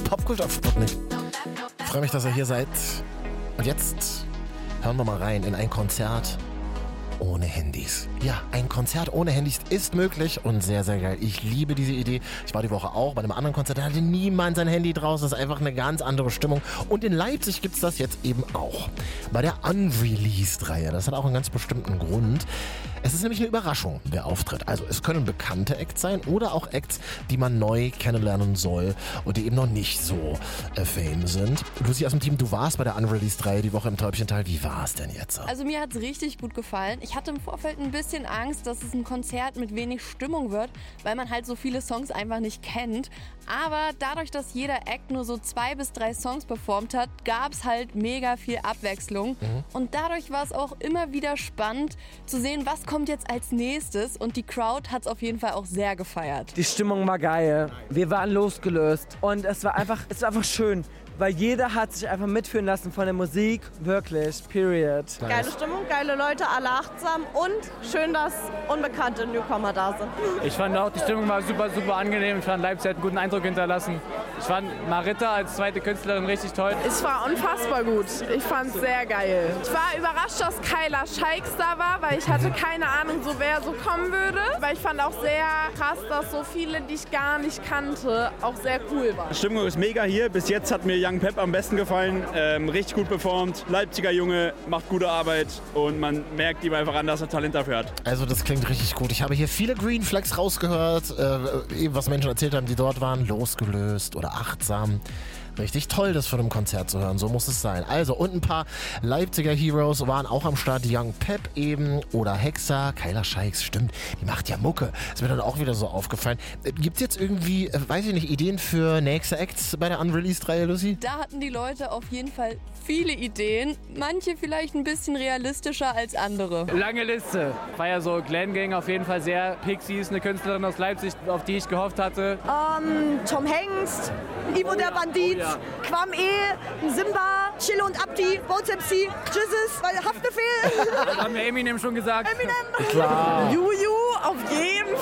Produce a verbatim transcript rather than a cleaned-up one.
Popkultur Sputnik. Ich freue mich, dass ihr hier seid. Und jetzt hören wir mal rein in ein Konzert ohne Handys. Ja, ein Konzert ohne Handys ist möglich und sehr, sehr geil. Ich liebe diese Idee. Ich war die Woche auch bei einem anderen Konzert, da hatte niemand sein Handy draußen. Das ist einfach eine ganz andere Stimmung. Und in Leipzig gibt es das jetzt eben auch. Bei der Unreleased-Reihe. Das hat auch einen ganz bestimmten Grund. Es ist nämlich eine Überraschung, wer auftritt. Also es können bekannte Acts sein oder auch Acts, die man neu kennenlernen soll und die eben noch nicht so äh, fame sind. Lucy aus dem Team, du warst bei der Unreleased-Reihe die Woche im Täubchental. Wie war es denn jetzt? Also mir hat es richtig gut gefallen. Ich hatte im Vorfeld ein bisschen Angst, dass es ein Konzert mit wenig Stimmung wird, weil man halt so viele Songs einfach nicht kennt. Aber dadurch, dass jeder Act nur so zwei bis drei Songs performt hat, gab es halt mega viel Abwechslung. Mhm. Und dadurch war es auch immer wieder spannend zu sehen, was kommt jetzt als nächstes. Und die Crowd hat es auf jeden Fall auch sehr gefeiert. Die Stimmung war geil. Wir waren losgelöst. Und es war einfach, es war einfach schön. Weil jeder hat sich einfach mitführen lassen von der Musik. Wirklich, period. Geile Stimmung, geile Leute, alle achtsam und schön, dass unbekannte Newcomer da sind. Ich fand auch, die Stimmung war super, super angenehm. Ich fand, Leipzig hat einen guten Eindruck hinterlassen. Ich fand Marita als zweite Künstlerin richtig toll. Es war unfassbar gut. Ich fand es sehr geil. Ich war überrascht, dass Kyla Scheiks da war, weil ich hatte keine Ahnung, so wer so kommen würde. Weil ich fand auch sehr krass, dass so viele, die ich gar nicht kannte, auch sehr cool waren. Die Stimmung ist mega hier. Bis jetzt hat mir Young Pep am besten gefallen. Ähm, richtig gut performt. Leipziger Junge, macht gute Arbeit und man merkt ihm einfach an, dass er Talent dafür hat. Also das klingt richtig gut. Ich habe hier viele Green Flags rausgehört, äh, eben was Menschen erzählt haben, die dort waren, losgelöst oder achtsam. Richtig toll, das von einem Konzert zu hören. So muss es sein. Also, und ein paar Leipziger Heroes waren auch am Start. Young Pep eben oder Hexa. Kyla Scheiks, stimmt. Die macht ja Mucke. Ist mir dann auch wieder so aufgefallen. Gibt es jetzt irgendwie, äh, weiß ich nicht, Ideen für nächste Acts bei der Unreleased-Reihe, Lucy? Da hatten die Leute auf jeden Fall viele Ideen. Manche vielleicht ein bisschen realistischer als andere. Lange Liste. War ja so Glam Gang auf jeden Fall sehr. Pixies, eine Künstlerin aus Leipzig, auf die ich gehofft hatte. Um, Tom Hengst, Ivo oh, der ja. Bandit. Ja. Quam E, Simba, Chille und Abdi, Bones M C, Jesus, Haftbefehl. Das haben wir Eminem schon gesagt. Eminem. Klar. Juju, auf jeden